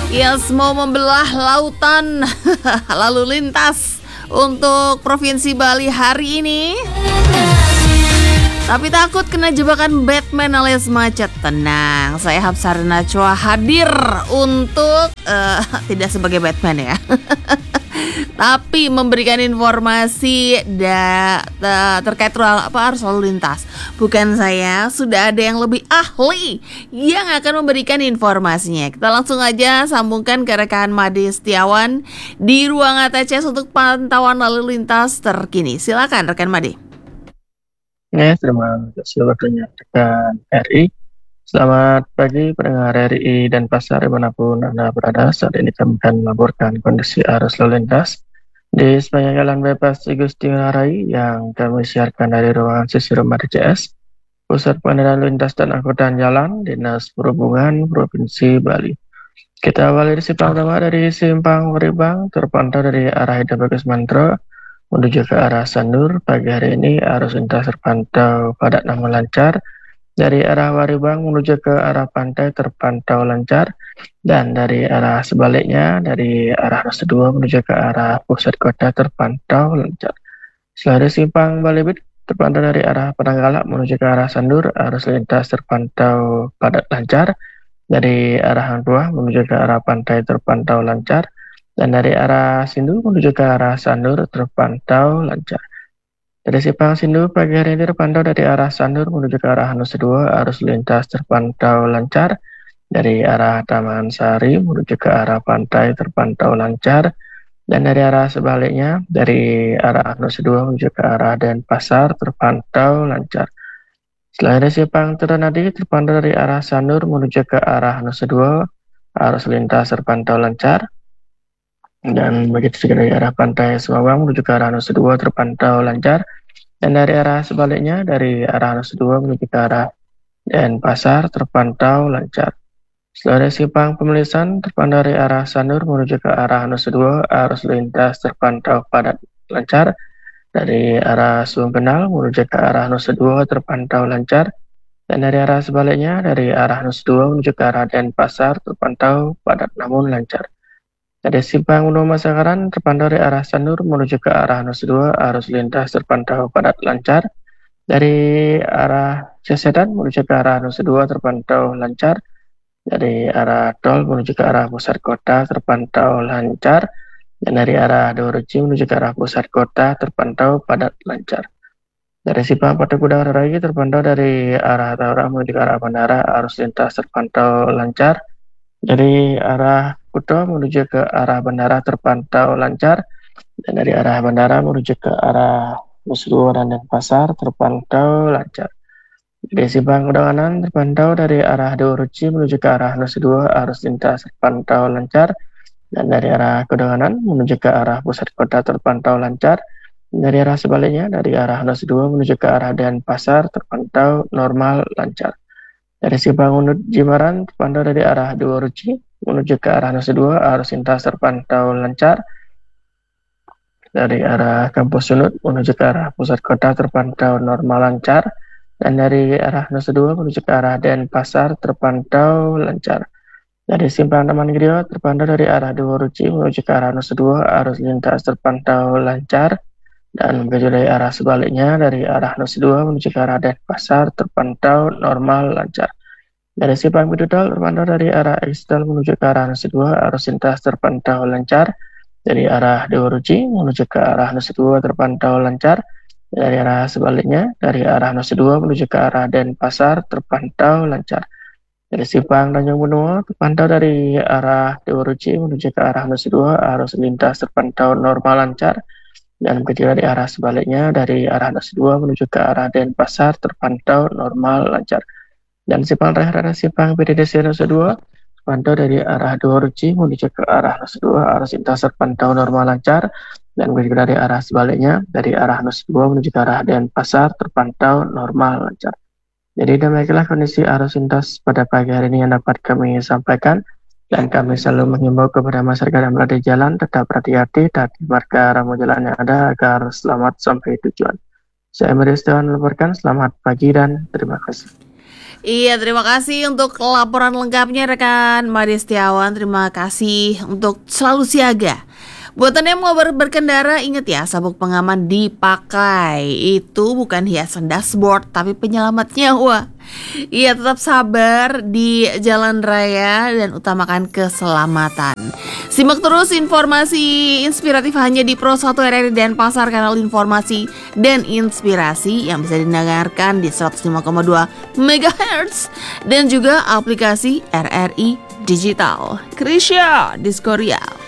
Yes, mau membelah lautan lalu lintas untuk Provinsi Bali hari ini. Tapi takut kena jebakan Batman alias macet. Tenang, saya Hapsari Najwa hadir untuk tidak sebagai Batman ya. Tapi memberikan informasi terkait arus lalu lintas. Bukan saya, sudah ada yang lebih ahli yang akan memberikan informasinya. Kita langsung aja sambungkan ke rekan Made Setiawan di ruang ATCS untuk pantauan lalu lintas terkini. Silakan rekan Made. Ya, terima kasih waktunya rekan RI. Selamat pagi pendengar RI dan pasar dimanapun Anda berada. Saat ini kami akan melaporkan kondisi arus lalu lintas di sepanjang Jalan Bypass Igusti Ngurah Rai yang kami siarkan dari ruangan Sisiro ATCS, Pusat Pengendalian Lalu Lintas dan Angkutan Jalan, Dinas Perhubungan Provinsi Bali. Kita awali di simpang utama dari Simpang Waribang, terpantau dari arah Ida Bagus Mantro menuju ke arah Sandur. Pagi hari ini arus lintas terpantau padat namun lancar. Dari arah Waribang menuju ke arah pantai terpantau lancar, dan dari arah sebaliknya dari arah Nusa Dua menuju ke arah pusat kota terpantau lancar. Selain simpang Balibit terpantau dari arah Penanggalak menuju ke arah Sandur, arus lintas terpantau padat lancar. Dari arah Hang Tuah menuju ke arah pantai terpantau lancar, dan dari arah Sindu menuju ke arah Sandur terpantau lancar. Dari Simpang Sindu pagi hari ini terpantau dari arah Sandur menuju ke arah Nusa Dua, arus lintas terpantau lancar. Dari arah Taman Sari menuju ke arah pantai terpantau lancar, dan dari arah sebaliknya dari arah Nusa Dua menuju ke arah Denpasar terpantau lancar. Selain dari Simpang Ternadi terpantau dari arah Sandur menuju ke arah Nusa Dua, arus lintas terpantau lancar. Dan begitu juga dari arah pantai Semawang menuju ke arah Nusa Dua terpantau lancar, dan dari arah sebaliknya dari arah Nusa Dua menuju ke arah Denpasar terpantau lancar. Setelah dari Simpang Pemelisan terpantau dari arah Sandur menuju ke arah Nusa Dua, arus lintas terpantau padat lancar. Dari arah Sumpenal menuju ke arah Nusa Dua terpantau lancar, dan dari arah sebaliknya dari arah Nusa Dua menuju ke arah Denpasar terpantau padat namun lancar. Dari Simpang Gunung Masakaran terpantau dari arah Sandur menuju ke arah Nusa Dua, arus lintas terpantau padat lancar. Dari arah Cisedan menuju ke arah Nusa Dua terpantau lancar. Dari arah tol menuju ke arah pusat kota terpantau lancar. Dan dari arah Doroci menuju ke arah pusat kota terpantau padat lancar. Dari Simpang Patung Kuda Rai terpantau dari arah Taura menuju ke arah bandara, arus lintas terpantau lancar. Dari arah Kuto menuju ke arah bandara terpantau lancar, dan dari arah bandara menuju ke arah Nusa Dua dan Denpasar terpantau lancar. Dari Simpang Kudanganan terpantau dari arah Doroci menuju ke arah Nusa Dua, arus lintas terpantau lancar, dan dari arah Kudanganan menuju ke arah pusat kota terpantau lancar. Dari arah sebaliknya dari arah Nusa Dua menuju ke arah Denpasar terpantau normal lancar. Dari Simpang Unut Jimaran terpantau dari arah Doroci menuju ke arah Nusa Dua, arus lintas terpantau lancar. Dari arah Kampus Unut menuju ke arah pusat kota terpantau normal lancar, dan dari arah Nusa Dua menuju ke arah Denpasar terpantau lancar. Dari Simpang Taman Griot terpantau dari arah Doroci menuju ke arah Nusa Dua, arus lintas terpantau lancar. Dan begitu dari arah sebaliknya dari arah Nusa Dua menuju ke arah Denpasar terpantau normal lancar. Dari Simpang Bidudal terpantau dari arah Ekstel menuju ke arah Nusa Dua, arus lintas terpantau lancar. Dari arah Doroci menuju ke arah Nusa Dua terpantau lancar. Dari arah sebaliknya dari arah Nusa Dua menuju ke arah Denpasar terpantau lancar. Dari Simpang Tanjung Benua terpantau dari arah Doroci menuju ke arah Nusa Dua, arus lintas terpantau normal lancar. Dan begitu dari arah sebaliknya dari arah Nusa Dua menuju ke arah Denpasar terpantau normal lancar. Dan Simpang terakhir adalah Simpang PDDC Nusa Dua terpantau dari arah Doroci menuju ke arah Nusa Dua, arus lintas terpantau normal lancar. Dan begitu dari arah sebaliknya dari arah Nusa Dua menuju ke arah Denpasar terpantau normal lancar. Jadi demikianlah kondisi arus lintas pada pagi hari ini yang dapat kami sampaikan. Dan kami selalu mengimbau kepada masyarakat yang berada di jalan tetap berhati-hati dan marka rambu jalan yang ada agar selamat sampai tujuan. Saya Made Setiawan melaporkan, selamat pagi dan terima kasih. Iya, terima kasih untuk laporan lengkapnya rekan Made Setiawan. Terima kasih untuk selalu siaga. Buat Anda yang mau berkendara, ingat ya, sabuk pengaman dipakai. Itu bukan hiasan dashboard, tapi penyelamat nyawa. Iya, tetap sabar di jalan raya dan utamakan keselamatan. Simak terus informasi inspiratif hanya di Pro 1 RRI Denpasar, kanal informasi dan inspirasi yang bisa didengarkan di 105,2 MHz dan juga aplikasi RRI Digital. Krisya Diskoria.